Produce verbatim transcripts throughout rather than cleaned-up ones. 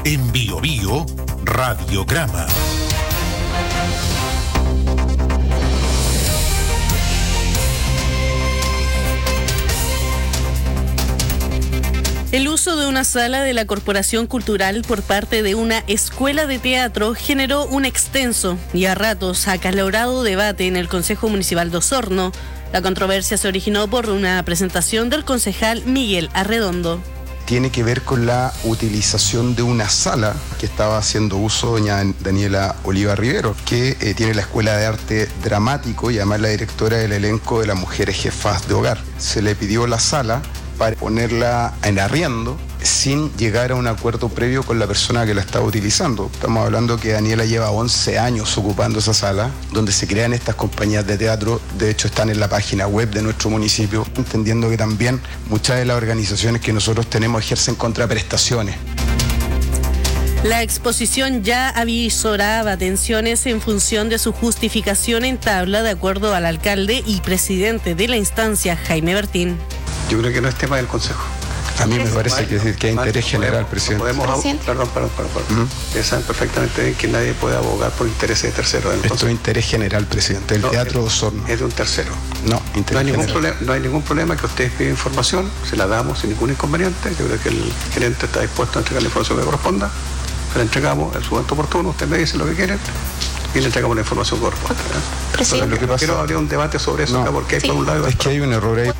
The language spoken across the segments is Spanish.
En Bio Bio, Radiograma. El uso de una sala de la Corporación Cultural por parte de una escuela de teatro generó un extenso y a ratos acalorado debate en el Consejo Municipal de Osorno. La controversia se originó por una presentación del concejal Miguel Arredondo. Tiene que ver con la utilización de una sala que estaba haciendo uso doña Daniela Oliva Rivero, que eh, tiene la Escuela de Arte Dramático y además la directora del elenco de las Mujeres Jefas de Hogar. Se le pidió la sala para ponerla en arriendo sin llegar a un acuerdo previo con la persona que la estaba utilizando. Estamos hablando que Daniela lleva once años ocupando esa sala, donde se crean estas compañías de teatro. De hecho, están en la página web de nuestro municipio, entendiendo que también muchas de las organizaciones que nosotros tenemos ejercen contraprestaciones. La exposición ya avisoraba tensiones en función de su justificación en tabla, de acuerdo al alcalde y presidente de la instancia, Jaime Bertín. Yo creo que no es tema del Consejo. A mí me parece que, que hay interés general, presidente. Podemos, ¿Presidente? Perdón, perdón, perdón. perdón. ¿Mm? Ustedes saben perfectamente bien que nadie puede abogar por intereses de terceros del Consejo. Esto es interés general, presidente. El no, Teatro es, Osorno. Es de un tercero. No, interés no hay ningún general. problema, no hay ningún problema que ustedes piden información, se la damos sin ningún inconveniente. Yo creo que el gerente está dispuesto a entregar la información que corresponda. Se la entregamos en su momento oportuno, ustedes me dicen lo que quieren y le entregamos la información que corresponde. ¿eh? Entonces, lo que pasa... Quiero abrir un debate sobre eso, no, acá porque hay sí. por un lado... Es que hay un error ahí.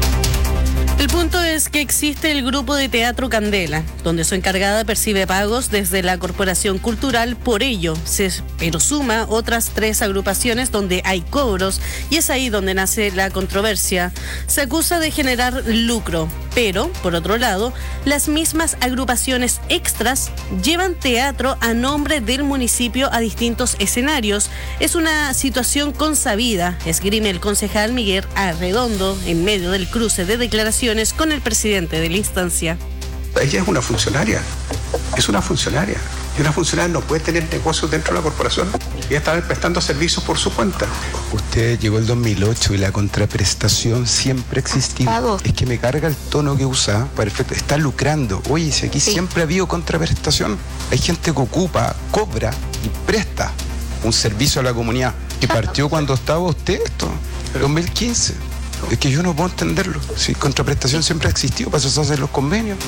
El punto es que existe el grupo de teatro Candela, donde su encargada percibe pagos desde la Corporación Cultural por ello, se, pero suma otras tres agrupaciones donde hay cobros y es ahí donde nace la controversia. Se acusa de generar lucro, pero, por otro lado, las mismas agrupaciones extras llevan teatro a nombre del municipio a distintos escenarios. Es una situación consabida, esgrime el concejal Miguel Arredondo en medio del cruce de declaraciones con el presidente de la instancia. Ella es una funcionaria, es una funcionaria. Y una funcionaria no puede tener negocios dentro de la corporación. Ella está prestando servicios por su cuenta. Usted llegó el dos mil ocho y la contraprestación siempre existió. Es que me carga el tono que usa. Perfecto, está lucrando. Oye, si aquí sí. siempre ha habido contraprestación. Hay gente que ocupa, cobra y presta un servicio a la comunidad. Y partió cuando estaba usted esto, dos mil quince. Es que yo no puedo entenderlo. Si contraprestación siempre ha existido, para eso se hacen los convenios.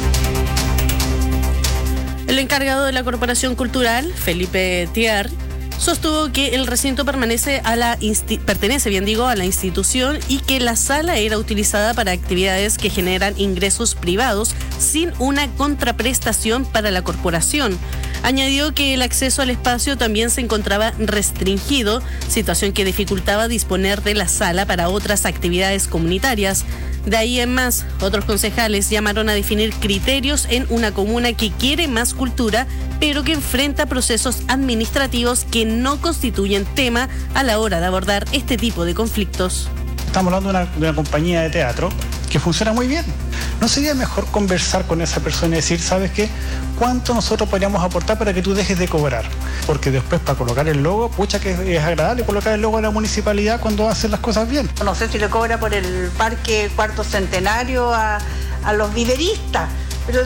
El encargado de la Corporación Cultural, Felipe Tiar, sostuvo que el recinto permanece a la insti- pertenece, bien digo, a la institución y que la sala era utilizada para actividades que generan ingresos privados sin una contraprestación para la corporación. Añadió que el acceso al espacio también se encontraba restringido, situación que dificultaba disponer de la sala para otras actividades comunitarias. De ahí en más, otros concejales llamaron a definir criterios en una comuna que quiere más cultura, pero que enfrenta procesos administrativos que no constituyen tema a la hora de abordar este tipo de conflictos. Estamos hablando de una, de una compañía de teatro que funciona muy bien. ¿No sería mejor conversar con esa persona y decir, ¿sabes qué? ¿Cuánto nosotros podríamos aportar para que tú dejes de cobrar? Porque después para colocar el logo, pucha que es agradable colocar el logo de la municipalidad cuando hacen las cosas bien. No sé si le cobra por el parque Cuarto Centenario a, a los viveristas.